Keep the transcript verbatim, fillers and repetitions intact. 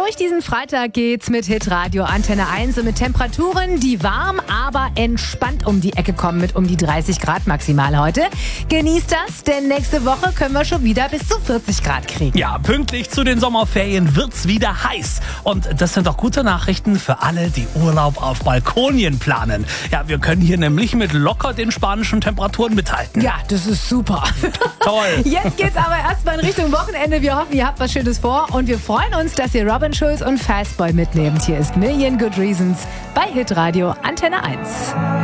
Durch diesen Freitag geht's mit Hitradio Antenne eins und mit Temperaturen, die warm, aber entspannt um die Ecke kommen mit um die dreißig Grad maximal heute. Genießt das, denn nächste Woche können wir schon wieder bis zu vierzig Grad kriegen. Ja, pünktlich zu den Sommerferien wird's wieder heiß. Und das sind doch gute Nachrichten für alle, die Urlaub auf Balkonien planen. Ja, wir können hier nämlich mit locker den spanischen Temperaturen mithalten. Ja, das ist super. Toll. Jetzt geht's aber erstmal in Richtung Wochenende. Wir hoffen, ihr habt was Schönes vor und wir freuen uns, dass ihr Robin Schulz und Fastboy mitnehmt. Hier ist Million Good Reasons bei Hitradio Antenne eins.